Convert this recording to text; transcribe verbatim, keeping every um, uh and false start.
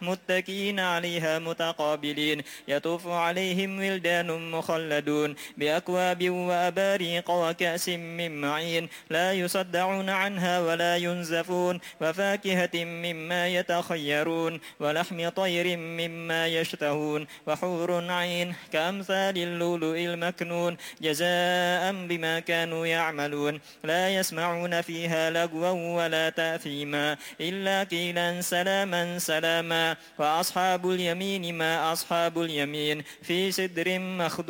متكئين عليها متقابلين يطوف عليهم ولدان مخلدون بأكواب وأباريق وكأس من معين لا يصدعون عنها ولا ينزفون وفاكهة مما يتخيرون ولحم طير مما يشتهون وحور عين كأمثال اللؤلؤ المكنون جزاء بما كانوا يعملون لا يسمعون فيها لغوا ولا تأثيما إلا قيلا سلاما سلاما وأصحاب اليمين ما أصحاب اليمين في سدر مخضود